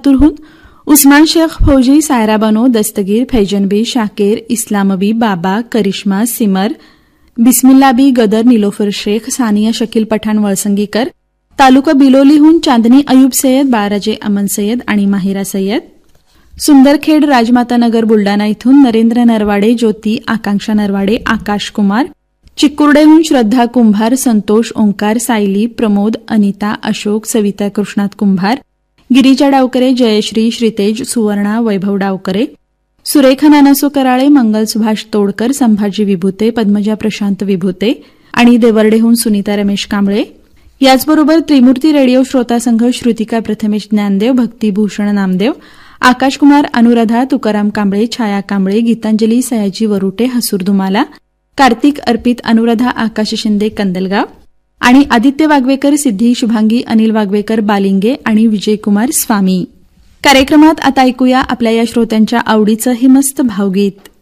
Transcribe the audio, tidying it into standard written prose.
लातूरहून उस्मान शेख फौजी, सायरा बानो, दस्तगीर, फैजनबी, शाकीर, इस्लामबी, बाबा, करिश्मा, सिमर, बिस्मिल्लाबी, गदर, निलोफर शेख, सानिया शकील पठाण वळसंगीकर, तालुका बिलोलीहून चांदनी अयूब सय्यद, बाळराजे अमन सय्यद आणि माहिरा सय्यद, सुंदरखेड, राजमाता नगर, बुलडाणा इथून नरेंद्र नरवाडे, ज्योती, आकांक्षा नरवाडे, आकाश कुमार, चिकुर्डेहून श्रद्धा कुंभार, संतोष, ओंकार, सायली, प्रमोद, अनिता, अशोक, सविता कृष्णात कुंभार, गिरिजा डावकरे, जयश्री, श्रीतेज, सुवर्णा, वैभव डावकरे, सुरेखा नानासो कराळे, मंगल सुभाष तोडकर, संभाजी विभूते, पद्मजा प्रशांत विभूते आणि देवर्डेहून सुनीता रमेश कांबळे. याचबरोबर त्रिमूर्ती रेडिओ श्रोता संघ, श्रुतिका प्रथमेश ज्ञानदेव, भक्तिभूषण नामदेव, आकाशकुमार, अनुराधा, तुकाराम कांबळे, छाया कांबळे, गीतांजली, सयाजी वरुटे, हसूर धुमाला, कार्तिक, अर्पित, अनुराधा, आकाश शिंदे, कंदलगाव आणि आदित्य वागवेकर, सिद्धी, शुभांगी, अनिल वागवेकर, बालिंगे आणि विजयकुमार स्वामी. कार्यक्रमात आता ऐकूया आपल्या या श्रोत्यांच्या आवडीचं हे मस्त भावगीत.